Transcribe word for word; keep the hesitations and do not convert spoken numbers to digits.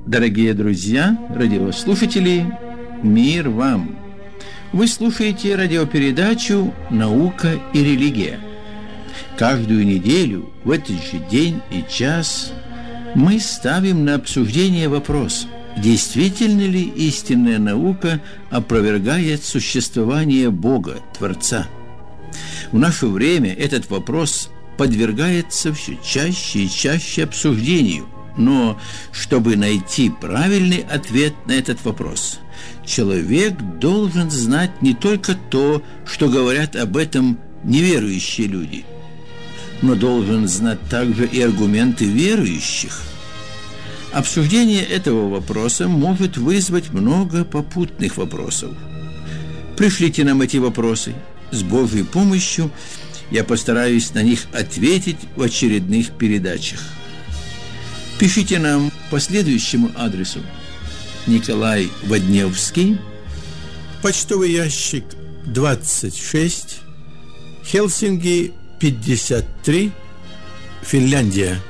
Дорогие друзья, радиослушатели, мир вам! Вы слушаете радиопередачу «Наука и религия». Каждую неделю в этот же день и час мы ставим на обсуждение вопрос, действительно ли истинная наука опровергает существование Бога, Творца. В наше время этот вопрос подвергается все чаще и чаще обсуждению, но чтобы найти правильный ответ на этот вопрос, человек должен знать не только то, что говорят об этом неверующие люди, но должен знать также и аргументы верующих. Обсуждение этого вопроса может вызвать много попутных вопросов. Пришлите нам эти вопросы. С Божьей помощью я постараюсь на них ответить в очередных передачах. Пишите нам по следующему адресу: Николай Водневский, почтовый ящик двадцать шесть, Хельсинки пятьдесят три, Финляндия.